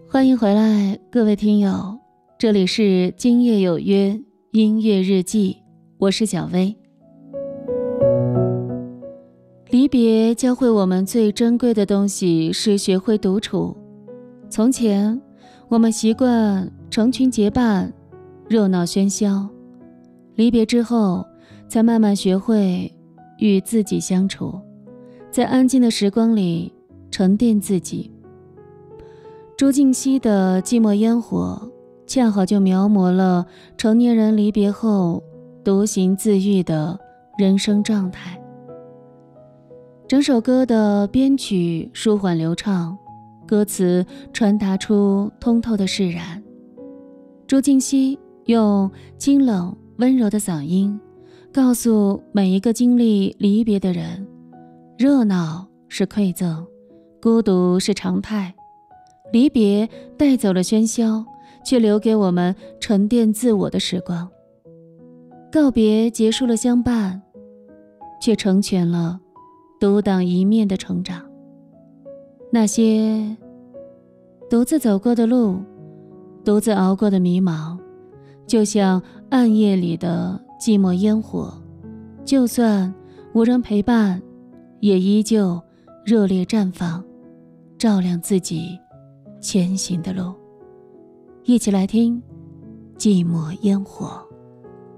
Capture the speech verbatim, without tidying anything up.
欢迎回来，各位听友，这里是今夜有约音乐日记，我是小薇。离别教会我们最珍贵的东西是学会独处。从前我们习惯成群结伴，热闹喧嚣，离别之后才慢慢学会与自己相处，在安静的时光里沉淀自己。朱静溪的寂寞烟火恰好就描摹了成年人离别后独行自愈的人生状态。整首歌的编曲舒缓流畅，歌词传达出通透的释然。朱静溪用清冷温柔的嗓音告诉每一个经历离别的人，热闹是馈赠，孤独是常态。离别带走了喧嚣，却留给我们沉淀自我的时光。告别结束了相伴，却成全了独当一面的成长。那些独自走过的路，独自熬过的迷茫，就像暗夜里的寂寞烟火，就算无人陪伴，也依旧热烈绽放，照亮自己前行的路。一起来听寂寞烟火。